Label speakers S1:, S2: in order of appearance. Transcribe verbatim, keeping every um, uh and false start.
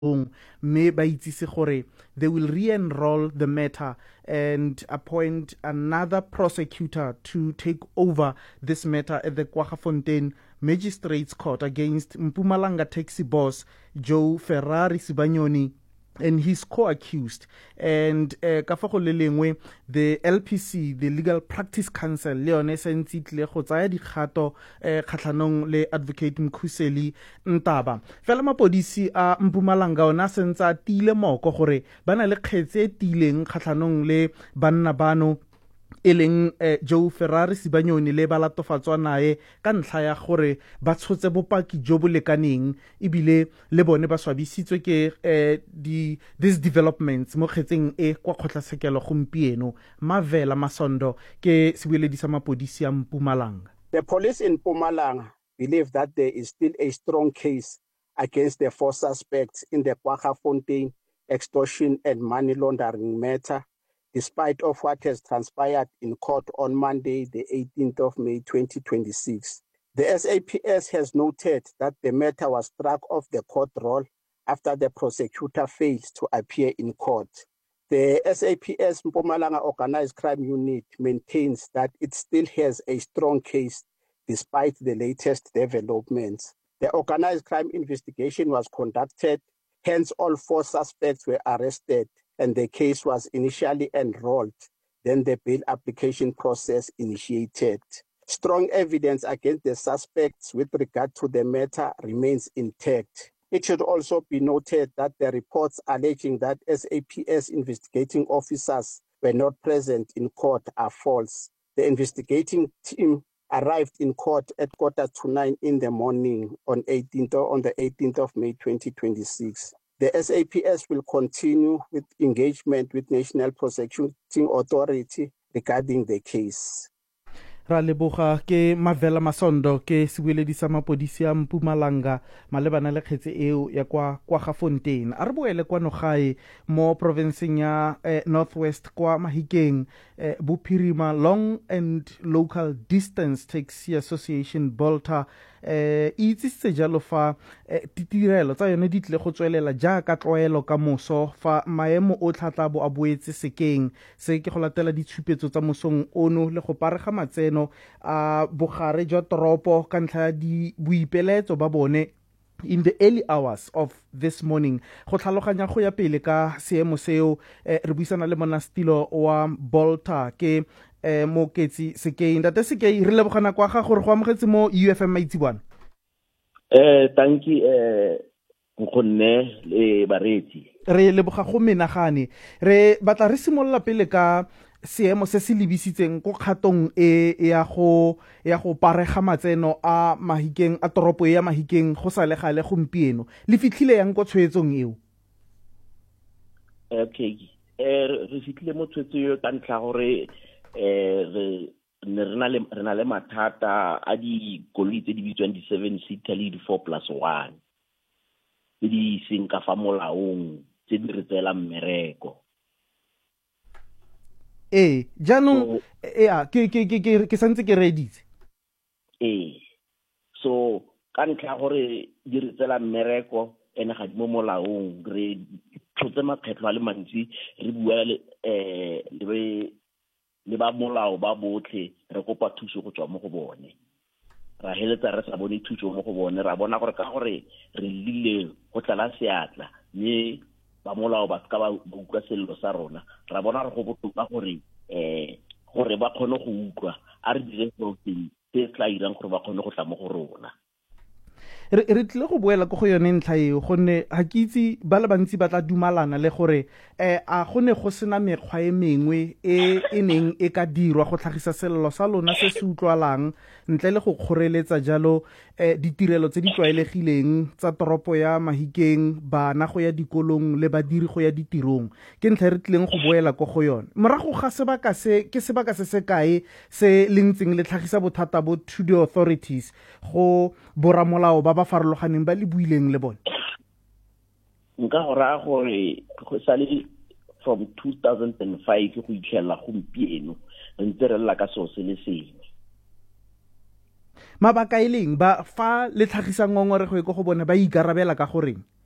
S1: mme ba itsise gore they will re-enroll the matter and appoint another prosecutor to take over this matter at the Kwaggafontein Magistrates Court against Mpumalanga taxi boss Joe Ferrari Sibanyoni and his co-accused. And uh, ka fa go le lengwe the L P C, the Legal Practice Council, le yone sentse tle go tsaya dikgato eh, kgatlhanong le advocate Mkhuseli Ntaba. Fela mapodisi a Mpumalanga ona sentse a tile moko gore bana le kgetse tileng kgatlhanong le banna bano eleng eh, Joe Ferrari Sibanyoni le balatofatswa nae ka ntlha ya gore ba tshotse bopaki jo bo lekaneng ebile le bone ba swabisitswe ke eh, di these developments mo kgetseng e kwa kgotlatshekelo gompieno. Mavela Masondo ke sebueledi sa mapodisi a Mpumalanga.
S2: The police in Mpumalanga believe that there is still a strong case against the four suspects in the Kwaggafontein extortion and money laundering matter, despite of what has transpired in court on Monday, the eighteenth of May twenty twenty-six. The S A P S has noted that the matter was struck off the court roll after the prosecutor failed to appear in court. The S A P S Mpumalanga Organized Crime Unit maintains that it still has a strong case despite the latest developments. The organized crime investigation was conducted, hence all four suspects were arrested and the case was initially enrolled. Then the bail application process initiated. Strong evidence against the suspects with regard to the matter remains intact. It should also be noted that the reports alleging that S A P S investigating officers were not present in court are false. The investigating team arrived in court at quarter to nine in the morning on eighteenth on the eighteenth of May twenty twenty-six. The S A P S will continue with engagement with National Prosecuting Authority regarding the case.
S1: Ra leboga ke Mavela Masondo ke sebueledi sa mapodisi a Mpumalanga malebana le kgetse eo ya kwa Kwaggafontein. A re boele kwa nogae mo provinceng ya eh, Northwest kwa Mahikeng eh, Bophirima Long and Local Distance Taxi Association Bolta eh itsitse jalo fa eh, titirelo tsa yone di tle go tswelela jaaka tloelo ka moso fa maemo o tlhatlabo a boetse sekeng se ke go latela ditshupetso tsa mosong ono le go parega matseno a bogare jwa toropo ka ntlha di boipeletso ba bone in the early hours of this morning. Go tlhaloganya go ya pele ka seemo seo eh, re buisana le monastilo wa Bolta ke eh mo ketsi sekei ntate sekei re lebogana kwa ga gore go amogetse mo U F M maitsibwana.
S3: Eh thank you eh ngonne le bareti.
S1: Re leboga go menagane re batla re simolla pele ka seemo se se lebisitseng go kgatong e ya go ya go parega matseno a Mahikeng a toropo ya Mahikeng go sa le gale gompieno le fitlhile yang go tshwetsong eo.
S3: Okay eh re fitlhile mo tshwetso yo ka ntla gore eh re ne rena le rena le mathata a di koloi tse di bitswang di seven seater le di four plus one le di seng ka fa molaong tse di re tsela mmereko.
S1: Eh jaanong ya ke ke ke ke santse ke reditse
S3: eh so ka ntlha gore di re tsela mmereko ene ga di mo molaong re tlotse makgetlo a le mantsi re bua le eh le le ba molao ba botlhe re kopa thuso go tswa mo go bone ra heletsa re sa bone thuso mo go bone ra bona gore ka gore re lile go tlala seatla mme ba molao ba ska ba utlwa sello sa rona ra bona re go botoka gore eh gore ba kgone go utlwa a re dire go se tla irang gore ba kgone go tla mo go rona.
S1: re re tle go boela go go yone ntlha eo gonne ha ke itse ba le bantsi ba tla dumalana le gore eh a gone go sena mekgwa e mengwe e eneng e ka dirwa go tlhagisa sello sa lona se se utlwalang ntle le go kgoreletsa jalo eh ditirelo tse di tlwaelegileng tsa toropo ya Mahikeng bana go ya dikolong le badiri go ya ditirong ke ntlha re tlileng go boela go go yone morago ga sebaka se ke sebaka se se kae se lentseng le tlhagisa bothata bo to the authorities go boramolao ba ba farologaneng ba le buileng le bone.
S3: Nka gora gore go sale from two thousand five go itlhela gompieno ntse re la ka so se le sengwe
S1: mabaka ileng ba fa le tlhagisa ngongore go go bone ba ikarabela ka goreng